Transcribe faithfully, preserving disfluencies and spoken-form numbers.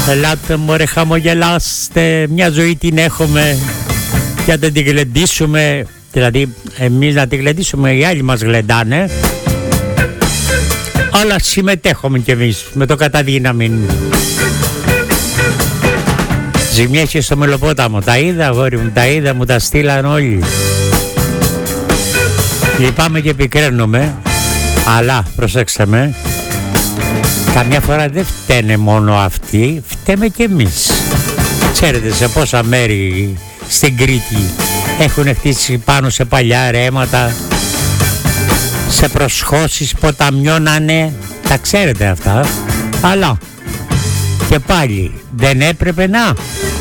Ελάτε μωρέ χαμογελάστε, μια ζωή την έχουμε και αν δεν την γλεντήσουμε, δηλαδή εμείς να την γλεντήσουμε, οι άλλοι μας γλεντάνε, αλλά συμμετέχουμε κι εμείς με το καταδύναμη. Ζημιές και στο Μελοπόταμο, τα είδα αγόρι μου, τα είδα, μου τα στείλαν όλοι. Λυπάμαι και επικραίνομαι, αλλά προσέξτε με, καμιά φορά δεν φταίνε μόνο αυτοί, φταίμε κι εμείς. Ξέρετε σε πόσα μέρη στην Κρήτη έχουν χτίσει πάνω σε παλιά ρέματα, σε προσχώσεις ποταμιώνανε, τα ξέρετε αυτά, αλλά και πάλι δεν έπρεπε να...